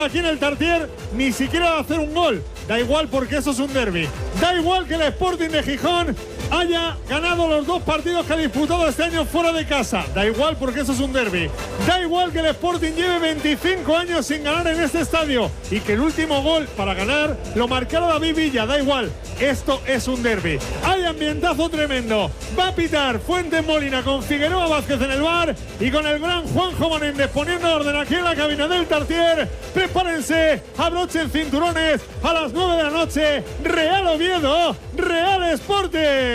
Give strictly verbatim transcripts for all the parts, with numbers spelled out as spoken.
Aquí en el Tartiere ni siquiera va a hacer un gol. Da igual porque eso es un derbi. Da igual que el Sporting de Gijón haya ganado los dos partidos que ha disputado este año fuera de casa. Da igual porque eso es un derbi. Da igual que el Sporting lleve veinticinco años sin ganar en este estadio y que el último gol para ganar lo marcara David Villa. Da igual, esto es un derbi. Hay ambientazo tremendo. Va a pitar Fuentes Molina con Figueroa Vázquez en el bar y con el gran Juanjo Menéndez poniendo orden aquí en la cabina del Tartiere. Prepárense, abrochen cinturones. A las nueve de la noche, Real Oviedo, Real Sporting.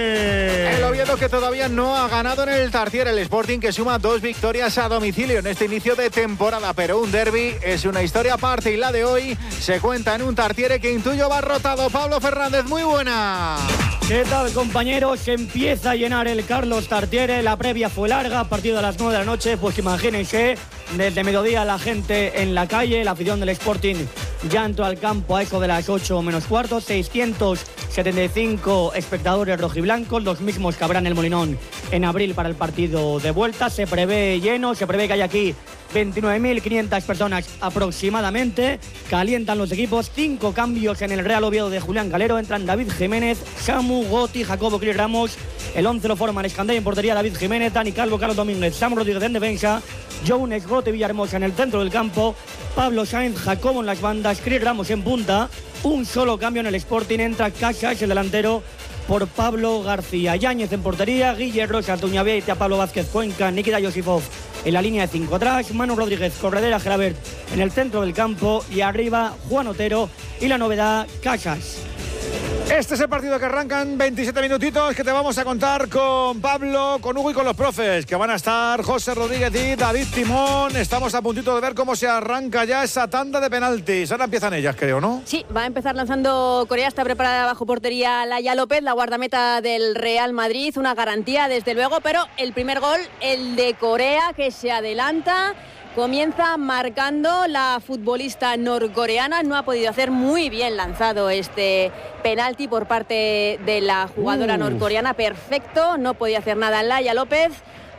El Oviedo que todavía no ha ganado en el Tartiere, el Sporting que suma dos victorias a domicilio en este inicio de temporada, pero un derbi es una historia aparte y la de hoy se cuenta en un Tartiere que intuyo va rotado. Pablo Fernández, muy buena. ¿Qué tal, compañeros? Se empieza a llenar el Carlos Tartiere. La previa fue larga, partido a las nueve de la noche. Pues imagínense, desde mediodía la gente en la calle, la afición del Sporting ya entró al campo a eso de las ocho menos cuarto. seiscientos setenta y cinco espectadores rojiblancos, los mismos que habrá en el Molinón en abril para el partido de vuelta. Se prevé lleno, se prevé que hay aquí veintinueve mil quinientas personas aproximadamente. Calientan los equipos, cinco cambios en el Real Oviedo de Julián Galero. Entran David Jiménez, Samu, Goti, Jacobo, Cris Ramos. El once lo forman Escandella en portería, David Jiménez, Dani Calvo, Carlos Domínguez, Samu Rodríguez en defensa, Jones, Gote, Villahermosa en el centro del campo, Pablo Sainz, Jacobo en las bandas, Cris Ramos en punta. Un solo cambio en el Sporting, entra Casas, el delantero, por Pablo García. Yáñez en portería, Guille Rosa, Tuñaviete, Pablo Vázquez, Cuenca, Nikita Yosifov en la línea de cinco atrás, Manu Rodríguez, Corredera, Gelabert en el centro del campo y arriba Juan Otero y la novedad Casas. Este es el partido que arrancan veintisiete minutitos que te vamos a contar con Pablo, con Hugo y con los profes, que van a estar José Rodríguez y David Timón. Estamos a puntito de ver cómo se arranca ya esa tanda de penaltis. Ahora empiezan ellas, creo, ¿no? Sí, va a empezar lanzando Corea, está preparada bajo portería Laia López, la guardameta del Real Madrid, una garantía desde luego, pero el primer gol, el de Corea, que se adelanta. Comienza marcando la futbolista norcoreana. No ha podido hacer muy bien lanzado este penalti por parte de la jugadora uh. norcoreana. Perfecto, no podía hacer nada Laia López.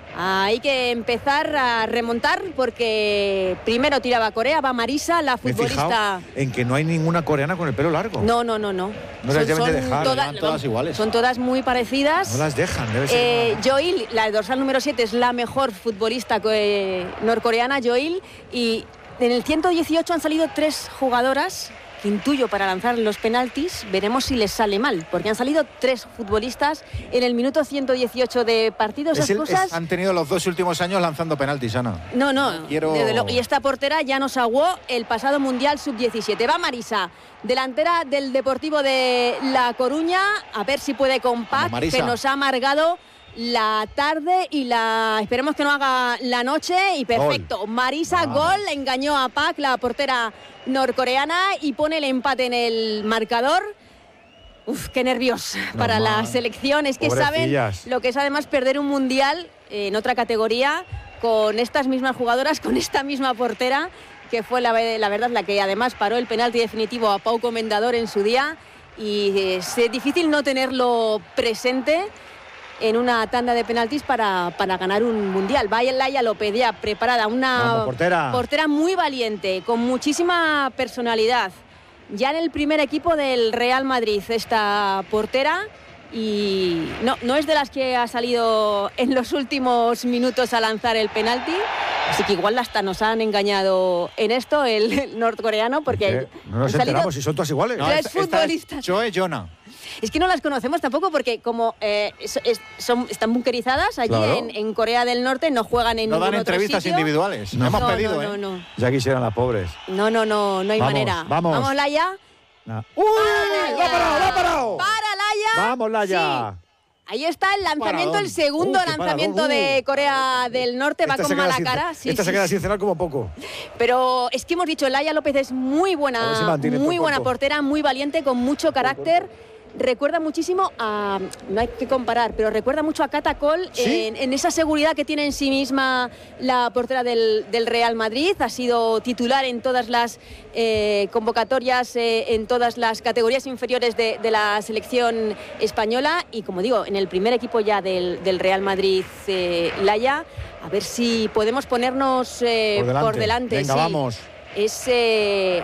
Hay que empezar a remontar porque primero tiraba Corea, va Marisa, la futbolista. En que no hay ninguna coreana con el pelo largo. No, no, no, no. No las deben de dejar, todas, todas iguales. Son todas muy parecidas. No las dejan, debe ser. Eh, Joil, la dorsal número siete, es la mejor futbolista eh, norcoreana, Joil, y en el ciento dieciocho han salido tres jugadoras que intuyo para lanzar los penaltis. Veremos si les sale mal, porque han salido tres futbolistas en el minuto ciento dieciocho de partido. Esas el, cosas es, han tenido los dos últimos años lanzando penaltis, Ana. No, no. Quiero... Desde lo, y esta portera ya nos aguó el pasado Mundial sub diecisiete. Va Marisa, delantera del Deportivo de La Coruña. A ver si puede con Pac, que nos ha amargado la tarde y la esperemos que no haga la noche. Y perfecto, gol. Marisa, ah. gol, engañó a Pac, la portera norcoreana, y pone el empate en el marcador. Uf, qué nervios no para mal. La selección. Es que Pobrecillas. Saben lo que es además perder un mundial en otra categoría con estas mismas jugadoras, con esta misma portera, que fue la, la verdad la que además paró el penalti definitivo a Pau Comendador en su día. Y es difícil no tenerlo presente en una tanda de penaltis para, para ganar un mundial. Vaya Laia López ya preparada, una Vamos, portera. portera muy valiente, con muchísima personalidad. Ya en el primer equipo del Real Madrid esta portera, y no, no es de las que ha salido en los últimos minutos a lanzar el penalti, así que igual hasta nos han engañado en esto el, el norcoreano, porque no nos enteramos si son todas iguales. No, tres esta, futbolistas. Esta es Joe Jona. Es que no las conocemos tampoco porque como eh, es, es, son, están bunkerizadas allí claro. en, en Corea del Norte, no juegan en no ningún dan otro entrevistas sitio. Individuales. No, no hemos pedido, no, ¿eh? No, no. Ya quisieran las pobres. No, no, no, no hay vamos, manera. Vamos, vamos Laia. No. ¡Uy! ¡Lo ha parado, lo ha parado! ¡Para Laia! ¡Vamos, Laia! Sí. Ahí está el lanzamiento, Paradón. el segundo uh, lanzamiento uh. de Corea del Norte. Esta va con mala sin, cara. Sí, esta sí, se queda sí. sin cenar como poco. Pero es que hemos dicho, Laia López es muy buena, si muy buena portera, muy valiente, con mucho carácter. Recuerda muchísimo a, no hay que comparar, pero recuerda mucho a Cata Coll, ¿sí? en, en esa seguridad que tiene en sí misma la portera del, del Real Madrid. Ha sido titular en todas las eh, convocatorias, eh, en todas las categorías inferiores de, de la selección española. Y como digo, en el primer equipo ya del, del Real Madrid, eh, Laia, a ver si podemos ponernos eh, por delante. Por delante Venga, sí. vamos. Es, eh,